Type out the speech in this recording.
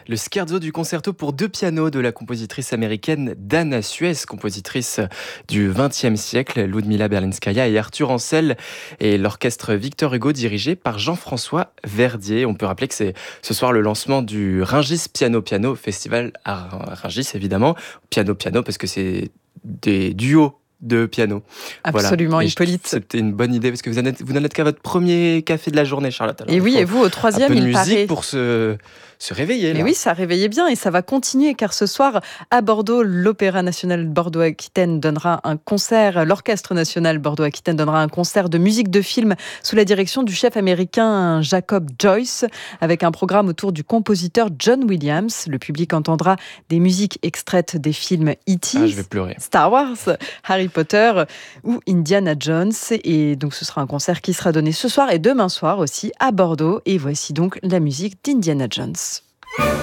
le scherzo du concerto pour deux pianos de la compositrice américaine Dana Suez, compositrice du XXe siècle, Ludmila Berlinskaya et Arthur Ancel, et l'orchestre Victor Hugo dirigé par Jean-François Verdier. On peut rappeler que c'est ce soir le lancement du Rungis Piano Piano Festival à Rungis, évidemment. Piano Piano parce que c'est des duos de piano. Absolument, voilà. Hippolyte. C'était une bonne idée parce que vous n'en êtes qu'à votre premier café de la journée, Charlotte. Alors, et oui, et vous au troisième, un peu de il musique paraît. pour se réveiller. Et là. oui, ça réveillait bien et ça va continuer car ce soir, à Bordeaux, l'Opéra national Bordeaux-Aquitaine donnera un concert. L'Orchestre national Bordeaux-Aquitaine donnera un concert de musique de film sous la direction du chef américain Jacob Joyce avec un programme autour du compositeur John Williams. Le public entendra des musiques extraites des films E.T., Je vais pleurer. Star Wars, Harry Potter ou Indiana Jones. Et donc ce sera un concert qui sera donné ce soir et demain soir aussi à Bordeaux. Et voici donc la musique d'Indiana Jones.